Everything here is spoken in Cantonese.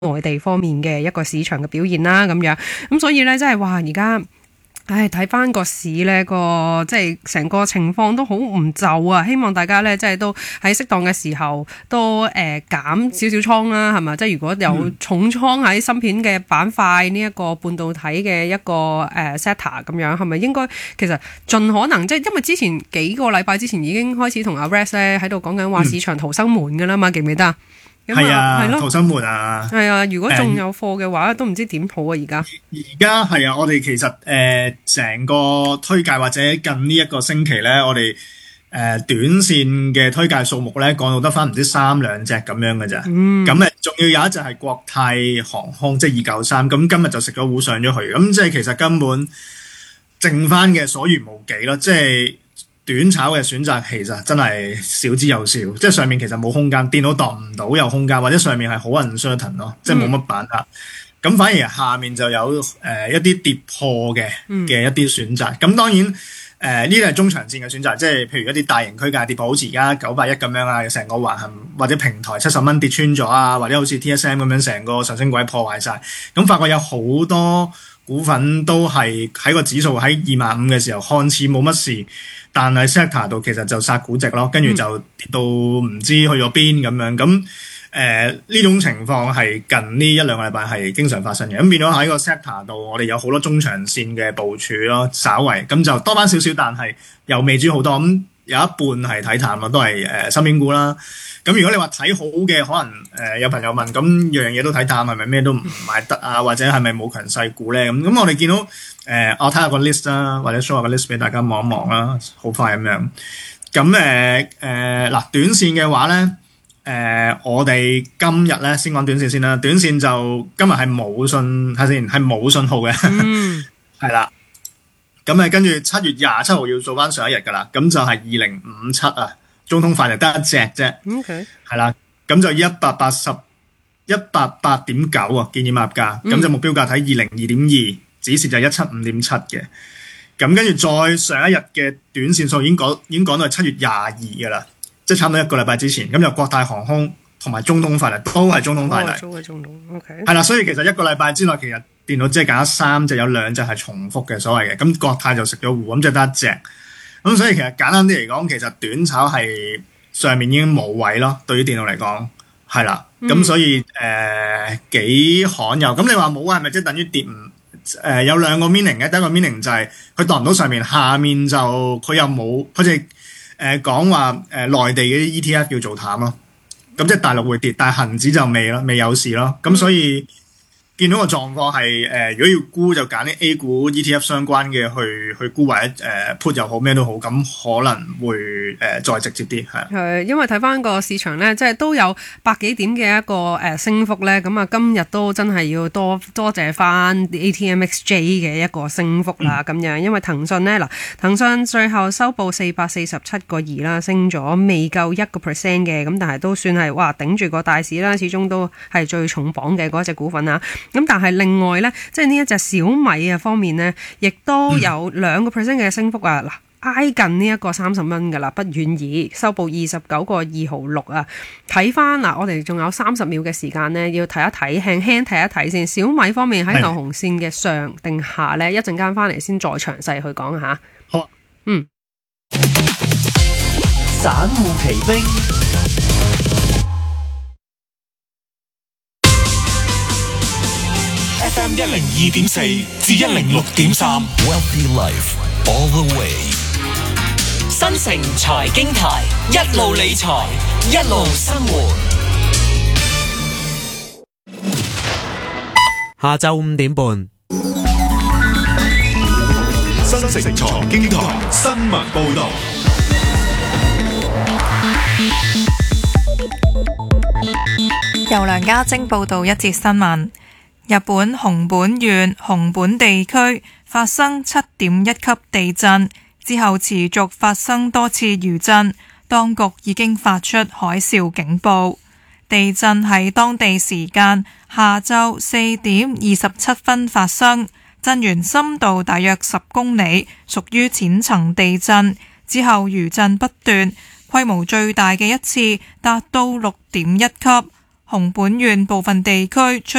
外地方面嘅一個市場嘅表現啦，咁樣咁所以咧，真係話而家，睇翻個市咧，即係成個情況都好唔就啊！希望大家咧，即係都喺適當嘅時候都減少少倉啦，係咪？即係如果有重倉喺芯片嘅板塊呢一個半導體嘅一個sector 咁樣，係咪應該其實盡可能即係因為之前幾個禮拜之前已經開始同阿 Rex 咧喺度講緊話市場逃生門㗎啦嘛，記唔記得？ 係啊， 係咯， 逃生門啊， 係啊！如果仲有貨嘅話，都唔知點好啊！而家係啊，我哋其實成個推介或者近呢一個星期咧，我哋短線嘅推介數目咧降到得翻唔知3-2隻咁樣嘅咋。咁仲要有一隻係國泰航空，即係293。咁今日就食咗糊上咗去，咁即係其實根本剩翻嘅所餘無幾咯，即係。短炒嘅選擇其實真係少之又少，即係上面其實冇空間，電腦度唔到有空間，或者上面係好 uncertain 咯，即係冇乜把握。咁反而下面就有一啲跌破嘅一啲選擇。咁當然呢啲係中長線嘅選擇，即係譬如一啲大型區間跌破，好似而家981咁樣啊，成個橫行或者平台70蚊跌穿咗啊，或者好似 TSM 咁樣成個上升軌破壞晒。咁發覺有好多股份都係喺個指數喺25,000嘅時候看似冇乜事。但係 sector 度其實就殺估值咯，跟住就跌到唔知去咗邊咁樣。咁呢種情況係近呢1-2個禮拜係經常發生嘅。咁變咗喺個 sector 度，我哋有好多中長線嘅部署咯，稍為咁就多翻少少，但係又未知好多。咁有一半係睇淡咯，都係芯片股啦。咁如果你話睇好嘅，可能有朋友問，咁樣嘢都睇淡，係咪咩都唔買得啊？或者係咪冇強勢股咧？咁我哋見到我睇下個 list 啦，或者 show 下個 list 俾大家望一望啦，好快咁樣。咁嗱，短線嘅話咧，我哋今日咧先講短線先啦。短線就今日係冇信，睇先係冇信號嘅，係啦。咁跟住7月27號要做翻上一日噶啦，咁就係2057啊。中通快就得一隻啫，係啦，咁就188.9啊，建議買入價，咁就目標價睇202.2，指示就175.7嘅，咁跟住再上一日嘅短線數已經講到係7月22噶啦，即係差唔多1個禮拜之前，咁就國泰航空同埋中通快嚟都係中通快嚟，係啦，所以其實1個禮拜之內其實電腦只係揀咗3隻，有2隻係重複嘅所謂嘅，咁國泰就食咗糊，咁就得一隻。咁所以其實簡單啲嚟講，其實短炒係上面已經冇位咯，對於電腦嚟講係啦。咁所以幾罕有。咁你話冇係咪即係等於跌唔？有2個 meaning 嘅，第一個 meaning 就係佢當唔到上面，下面就佢又冇，佢哋講話內地嘅啲 ETF 要做淡咯。咁即係大陸會跌，但係恒指就未有事咯。咁所以見到個狀況係如果要沽就揀啲 A 股 ETF 相關嘅去沽，或者put 又好咩都好，咁可能會再直接啲係。 因為睇翻個市場咧，即係都有百幾點嘅一個升幅咧，咁啊今日都真係要多謝翻 ATMXJ 嘅一個升幅啦，咁樣因為騰訊咧騰訊最後收報447.2啦，升咗未夠1%嘅，咁但係都算係哇頂住個大市啦，始終都係最重磅嘅嗰隻股份啊。咁但係另外咧，即係呢一隻小米啊方面咧，亦都有2%嘅升幅啊！嗱，挨近呢一個30蚊噶啦，不遠矣，收報29.2毫6啊！睇翻嗱，我哋仲有30秒嘅時間咧，要睇一睇，輕輕睇一睇先。小米方面喺牛熊線嘅上定下咧，一陣間翻嚟先再詳細去講下。 好， 散戶奇兵。FM 102.4至106.3 Wealthy Life All the Way 新城財經台，一路理財一路生活。 下晝5點半， 新城財經台新聞報道。 由梁家晶報道一節新聞。日本熊本縣熊本地區發生7.1級地震之後，持續發生多次餘震，當局已經發出海嘯警報。地震喺當地時間下晝4點27分發生，震源深度大約10公里，屬於淺層地震。之後餘震不斷，規模最大嘅一次達到6.1級。熊本縣部分地區出